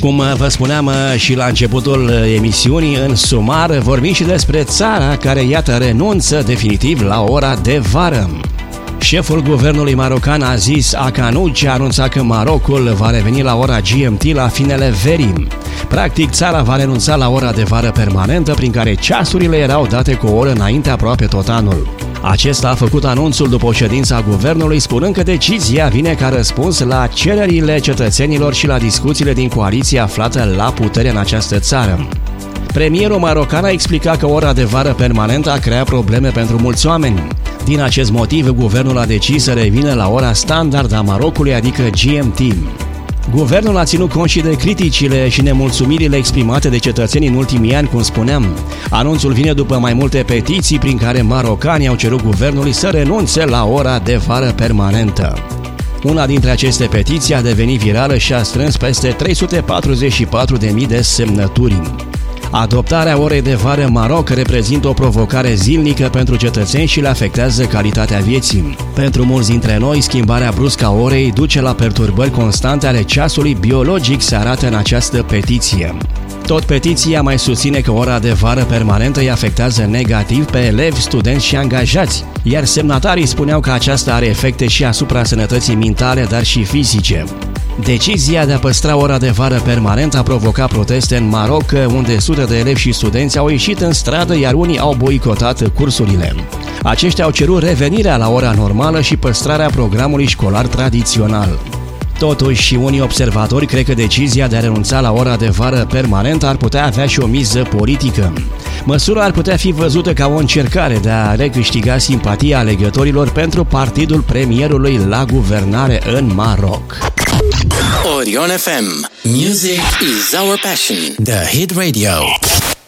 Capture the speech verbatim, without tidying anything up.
Cum vă spuneam și la începutul emisiunii, în sumar vorbim și despre țara care, iată, renunță definitiv la ora de vară. Șeful guvernului marocan Aziz Akhannouch a anunțat că Marocul va reveni la ora G M T la finele verii. Practic, țara va renunța la ora de vară permanentă, prin care ceasurile erau date cu o oră înainte aproape tot anul. Acesta a făcut anunțul după o ședință a guvernului, spunând că decizia vine ca răspuns la cererile cetățenilor și la discuțiile din coaliția aflată la putere în această țară. Premierul marocan a explicat că ora de vară permanentă a creat probleme pentru mulți oameni. Din acest motiv, guvernul a decis să revină la ora standard a Marocului, adică G M T. Guvernul a ținut cont și de criticile și nemulțumirile exprimate de cetățeni în ultimii ani, cum spuneam. Anunțul vine după mai multe petiții prin care marocanii au cerut guvernului să renunțe la ora de vară permanentă. Una dintre aceste petiții a devenit virală și a strâns peste trei sute patruzeci și patru de mii de semnături. Adoptarea orei de vară în Maroc reprezintă o provocare zilnică pentru cetățeni și le afectează calitatea vieții. Pentru mulți dintre noi, schimbarea bruscă a orei duce la perturbări constante ale ceasului biologic, se arată în această petiție. Tot petiția mai susține că ora de vară permanentă îi afectează negativ pe elevi, studenți și angajați, iar semnatarii spuneau că aceasta are efecte și asupra sănătății mentale, dar și fizice. Decizia de a păstra ora de vară permanentă a provocat proteste în Maroc, unde sute de elevi și studenți au ieșit în stradă, iar unii au boicotat cursurile. Aceștia au cerut revenirea la ora normală și păstrarea programului școlar tradițional. Totuși, și unii observatori cred că decizia de a renunța la ora de vară permanentă ar putea avea și o miză politică. Măsura ar putea fi văzută ca o încercare de a recâștiga simpatia alegătorilor pentru partidul premierului la guvernare în Maroc. Orion F M. Music is our passion. The Hit Radio.